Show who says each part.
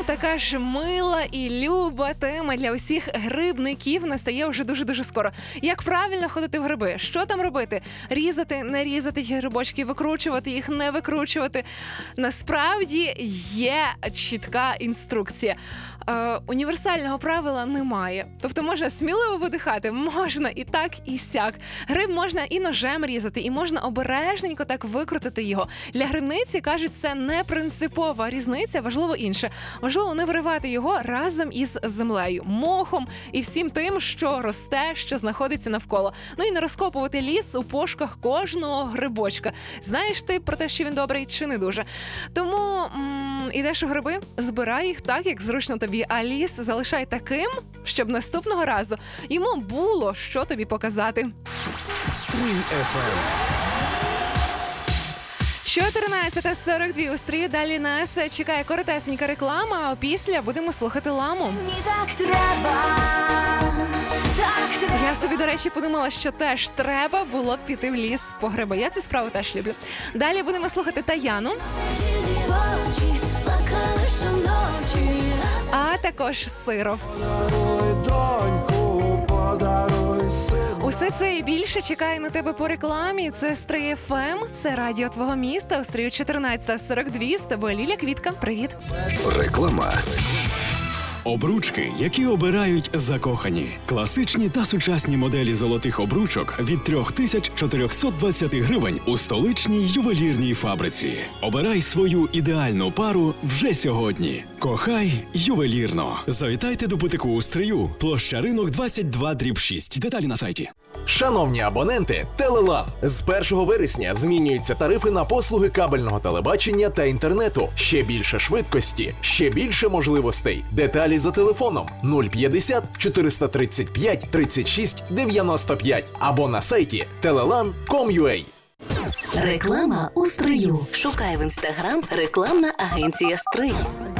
Speaker 1: така ж мила і люба тема для усіх грибників настає вже дуже-дуже скоро. Як правильно ходити в гриби? Що там робити? Різати, не різати ті грибочки, викручувати їх, не викручувати. Насправді є чітка інструкція. Універсального правила немає. Тобто можна сміливо видихати, можна і так, і сяк. Гриб можна і ножем різати, і можна обережненько так викрутити його. Для грибниці, кажуть, це не принципова різниця, важливо інше. Важливо не виривати його разом із землею, мохом і всім тим, що росте, що знаходиться навколо. Ну і не розкопувати ліс у пошуках кожного грибочка. Знаєш ти про те, що він добрий чи не дуже. Тому ідеш у гриби, збирай їх так, як зручно тобі, а ліс залишай таким, щоб наступного разу йому було що тобі показати.
Speaker 2: Стрій FM.
Speaker 1: 14:42 у Стрії. Далі нас чекає коротесенька реклама, а після будемо слухати ламу.
Speaker 3: Мені так треба, так треба.
Speaker 1: Я собі, до речі, подумала, що теж треба було б піти в ліс по гриби. Я цю справу теж люблю. Далі будемо слухати Таяну,
Speaker 3: Очі плакали щоночі.
Speaker 1: а також Сиров.
Speaker 2: Подаруй доньку, подаруй сина.
Speaker 1: Усе це і більше чекає на тебе по рекламі. Це Стрий ФМ, це радіо твого міста. У Стрію 14:42. З тобою Ліля Квітка. Привіт.
Speaker 2: Реклама.
Speaker 4: Обручки, які обирають закохані. Класичні та сучасні моделі золотих обручок від 3420 гривень у столичній ювелірній фабриці. Обирай свою ідеальну пару вже сьогодні. Кохай ювелірно. Завітайте до бутику у Стрию. Площа Ринок 22/6. Деталі на сайті.
Speaker 5: Шановні абоненти, Телелам. З 1 вересня змінюються тарифи на послуги кабельного телебачення та інтернету. Ще більше швидкості, ще більше можливостей. Деталі за телефоном 050 435 36 95 або на сайті telelan.com.ua.
Speaker 6: Реклама у Стрию. Шукай в Інстаграм рекламна агенція Стрий.